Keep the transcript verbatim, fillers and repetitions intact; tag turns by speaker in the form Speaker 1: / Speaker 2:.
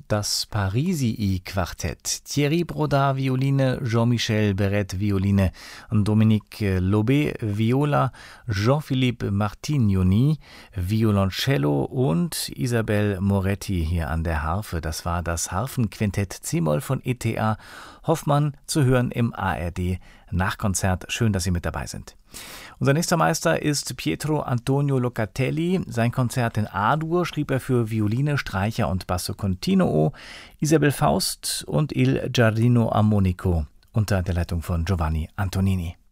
Speaker 1: das Parisii-Quartett. Thierry Brodart, Violine, Jean-Michel Beret, Violine, Dominique Lobé, Viola, Jean-Philippe Martignoni, Violoncello und Isabelle Moretti hier an der Harfe. Das war das Harfenquintett C-Moll von E T A Hoffmann, zu hören im A R D Nachkonzert. Schön, dass Sie mit dabei sind. Unser nächster Meister ist Pietro Antonio Locatelli. Sein Konzert in A-Dur schrieb er für Violine, Streicher und Basso Continuo, Isabel Faust und Il Giardino Armonico unter der Leitung von Giovanni Antonini.